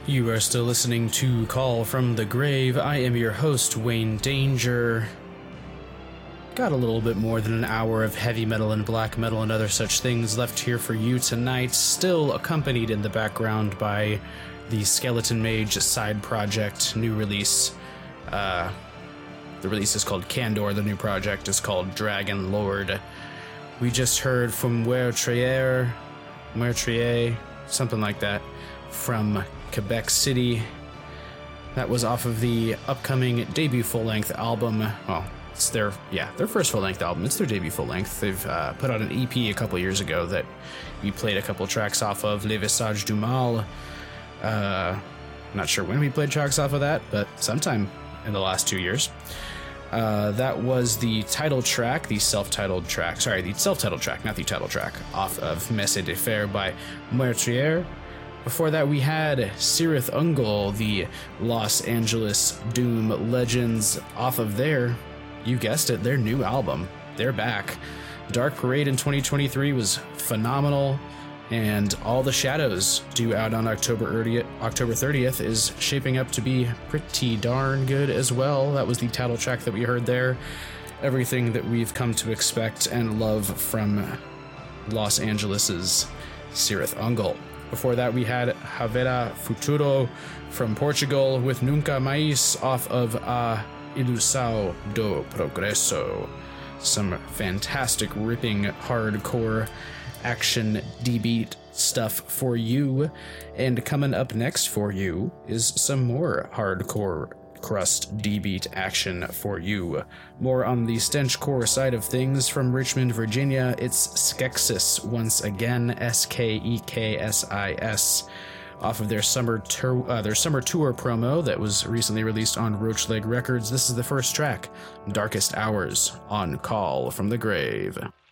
You are still listening to Call from the Grave. I am your host, Wayne Danger. Got a little bit more than an hour of heavy metal and black metal and other such things left here for you tonight, still accompanied in the background by the Skeleton Mage side project, new release. The release is called Candor, the new project is called Dragon Lord. We just heard from Meurtrier, something like that, from Quebec City. That was off of the upcoming debut full-length album. Well, it's their first full-length album. It's their debut full-length. They've put out an EP a couple years ago that we played a couple tracks off of, Les Visages du Mal. Not sure when we played tracks off of that, but sometime in the last 2 years. That was the title track, the self-titled track, not the title track, off of Messe de Fer by Meurtrier. Before that, we had Cirith Ungol, the Los Angeles Doom Legends, off of their, you guessed it, their new album. They're back. Dark Parade in 2023 was phenomenal, and All the Shadows, due out on October 30th, is shaping up to be pretty darn good as well. That was the title track that we heard there. Everything that we've come to expect and love from Los Angeles's Cirith Ungol. Before that, we had Haverá Futuro from Portugal with Nunca Mais off of A Ilusão do Progresso. Some fantastic, ripping, hardcore action D-beat stuff for you. And coming up next for you is some more hardcore crust D-beat action for you. More on the stenchcore side of things from Richmond, Virginia. It's Skeksis once again, Skeksis, off of their summer tour promo that was recently released on Roachleg Records. This is the first track, Darkest Hours, on Call from the Grave.